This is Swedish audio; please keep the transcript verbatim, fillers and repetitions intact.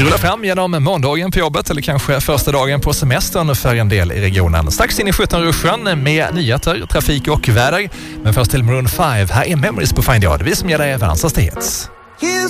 Vi rullar fram genom måndagen på jobbet eller kanske första dagen på semestern för en del i regionen. Strax in i sjutton-ruschen med nyheter, trafik och väder. Men först till Maroon five. Här är Memories på Find Yard. Vi som ger dig världens hastighet.